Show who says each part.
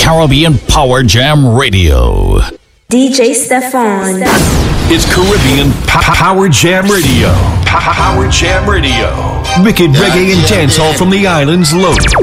Speaker 1: Caribbean Power Jam Radio.
Speaker 2: DJ Stefan.
Speaker 3: It's Caribbean Power Jam Radio. Power Jam Radio. Wicked reggae and dancehall from the islands loaded.